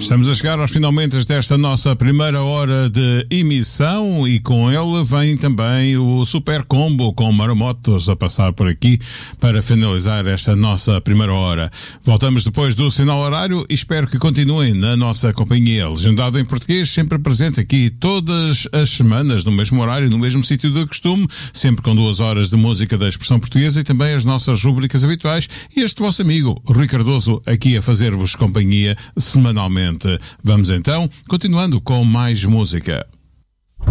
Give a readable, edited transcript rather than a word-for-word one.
Estamos a chegar aos finalmente desta nossa primeira hora de emissão e com ele vem também o Super Combo com Maromotos a passar por aqui para finalizar esta nossa primeira hora. Voltamos depois do sinal horário e espero que continuem na nossa companhia. Legendado em português, sempre presente aqui todas as semanas, no mesmo horário, no mesmo sítio do costume, sempre com 2 horas de música da expressão portuguesa e também as nossas rubricas habituais. E este vosso amigo, Rui Cardoso, aqui a fazer-vos companhia semanalmente. Vamos então, continuando com mais música.